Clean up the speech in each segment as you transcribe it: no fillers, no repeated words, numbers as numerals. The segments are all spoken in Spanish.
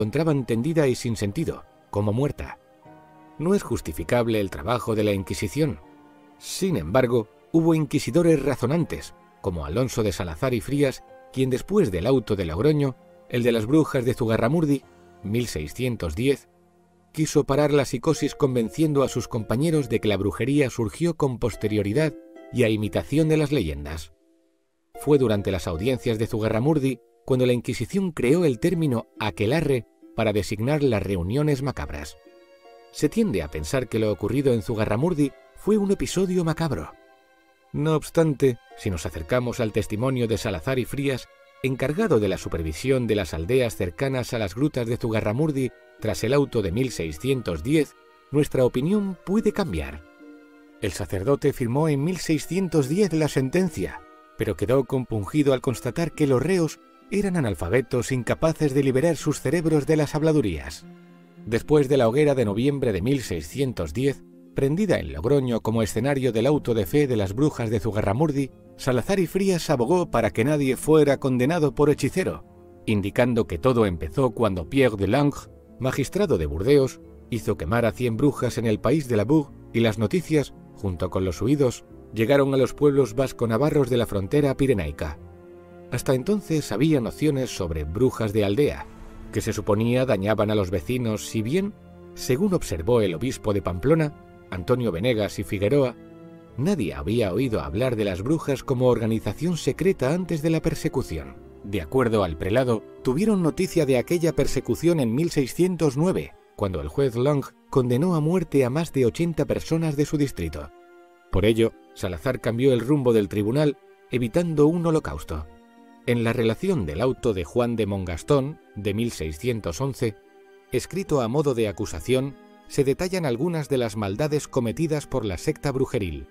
encontraban tendida y sin sentido, como muerta. No es justificable el trabajo de la Inquisición. Sin embargo, hubo inquisidores razonantes, como Alonso de Salazar y Frías, quien después del auto de Logroño, el de las brujas de Zugarramurdi, 1610, quiso parar la psicosis convenciendo a sus compañeros de que la brujería surgió con posterioridad y a imitación de las leyendas. Fue durante las audiencias de Zugarramurdi cuando la Inquisición creó el término aquelarre para designar las reuniones macabras. Se tiende a pensar que lo ocurrido en Zugarramurdi fue un episodio macabro. No obstante, si nos acercamos al testimonio de Salazar y Frías, encargado de la supervisión de las aldeas cercanas a las grutas de Zugarramurdi tras el auto de 1610, nuestra opinión puede cambiar. El sacerdote firmó en 1610 la sentencia, pero quedó compungido al constatar que los reos eran analfabetos incapaces de liberar sus cerebros de las habladurías. Después de la hoguera de noviembre de 1610, prendida en Logroño como escenario del auto de fe de las brujas de Zugarramurdi, Salazar y Frías abogó para que nadie fuera condenado por hechicero, indicando que todo empezó cuando Pierre de Langres, magistrado de Burdeos, hizo quemar a 100 brujas en el país de la Bourg y las noticias, junto con los huidos, llegaron a los pueblos vasco-navarros de la frontera pirenaica. Hasta entonces había nociones sobre brujas de aldea, que se suponía dañaban a los vecinos si bien, según observó el obispo de Pamplona, Antonio Venegas y Figueroa, nadie había oído hablar de las brujas como organización secreta antes de la persecución. De acuerdo al prelado, tuvieron noticia de aquella persecución en 1609, cuando el juez Long condenó a muerte a más de 80 personas de su distrito. Por ello, Salazar cambió el rumbo del tribunal, evitando un holocausto. En la relación del auto de Juan de Montgastón, de 1611, escrito a modo de acusación, se detallan algunas de las maldades cometidas por la secta brujeril.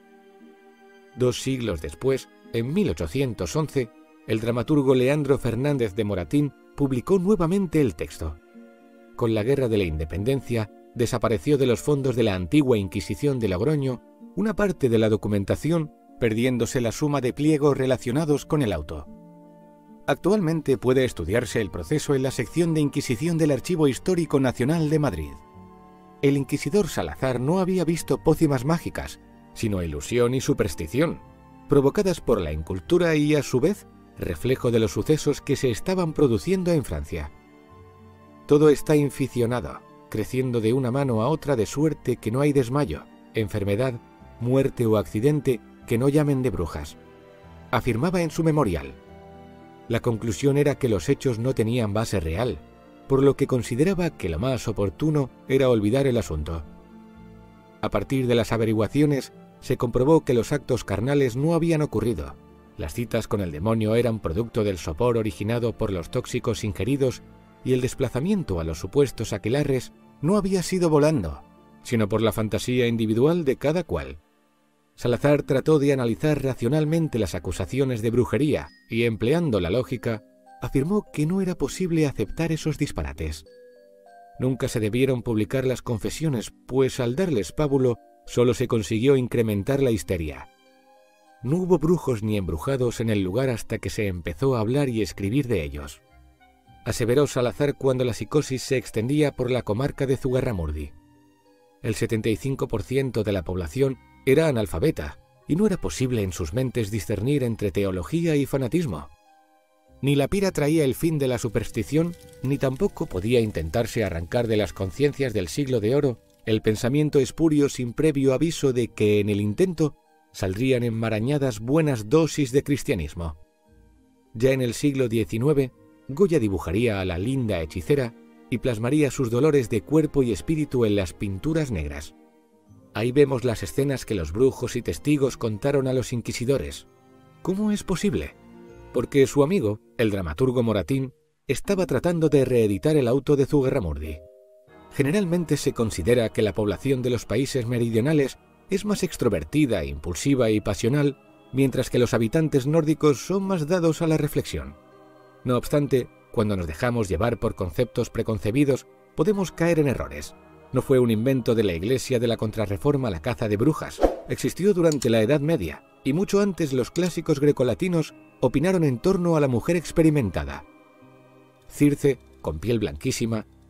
2 siglos después, en 1811, el dramaturgo Leandro Fernández de Moratín publicó nuevamente el texto. Con la Guerra de la Independencia, desapareció de los fondos de la antigua Inquisición de Logroño una parte de la documentación, perdiéndose la suma de pliegos relacionados con el auto. Actualmente puede estudiarse el proceso en la sección de Inquisición del Archivo Histórico Nacional de Madrid. El inquisidor Salazar no había visto pócimas mágicas, sino ilusión y superstición, provocadas por la incultura y, a su vez, reflejo de los sucesos que se estaban produciendo en Francia. Todo está inficionado, creciendo de una mano a otra de suerte que no hay desmayo, enfermedad, muerte o accidente que no llamen de brujas. Afirmaba en su memorial. La conclusión era que los hechos no tenían base real, por lo que consideraba que lo más oportuno era olvidar el asunto. A partir de las averiguaciones, se comprobó que los actos carnales no habían ocurrido. Las citas con el demonio eran producto del sopor originado por los tóxicos ingeridos y el desplazamiento a los supuestos aquelarres no había sido volando, sino por la fantasía individual de cada cual. Salazar trató de analizar racionalmente las acusaciones de brujería y, empleando la lógica, afirmó que no era posible aceptar esos disparates. Nunca se debieron publicar las confesiones, pues al darles pábulo solo se consiguió incrementar la histeria. No hubo brujos ni embrujados en el lugar hasta que se empezó a hablar y escribir de ellos, aseveró Salazar cuando la psicosis se extendía por la comarca de Zugarramurdi. El 75% de la población era analfabeta y no era posible en sus mentes discernir entre teología y fanatismo. Ni la pira traía el fin de la superstición, ni tampoco podía intentarse arrancar de las conciencias del siglo de oro el pensamiento espurio sin previo aviso de que en el intento saldrían enmarañadas buenas dosis de cristianismo. Ya en el siglo XIX, Goya dibujaría a la linda hechicera y plasmaría sus dolores de cuerpo y espíritu en las pinturas negras. Ahí vemos las escenas que los brujos y testigos contaron a los inquisidores. ¿Cómo es posible? Porque su amigo, el dramaturgo Moratín, estaba tratando de reeditar el auto de Zugarramurdi. Generalmente se considera que la población de los países meridionales es más extrovertida, impulsiva y pasional, mientras que los habitantes nórdicos son más dados a la reflexión. No obstante, cuando nos dejamos llevar por conceptos preconcebidos, podemos caer en errores. No fue un invento de la Iglesia de la Contrarreforma la caza de brujas. Existió durante la Edad Media, y mucho antes los clásicos grecolatinos opinaron en torno a la mujer experimentada. Circe, con piel blanquísima,